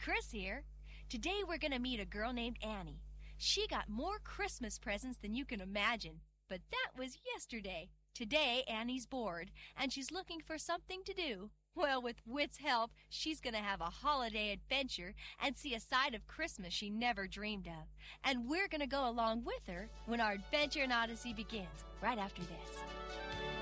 Chris here. Today we're going to meet a girl named Annie. She got more Christmas presents than you can imagine, but that was yesterday. Today Annie's bored, and she's looking for something to do. Well, with Whit's help, she's going to have a holiday adventure and see a side of Christmas she never dreamed of. And we're going to go along with her when our adventure in Odyssey begins, right after this.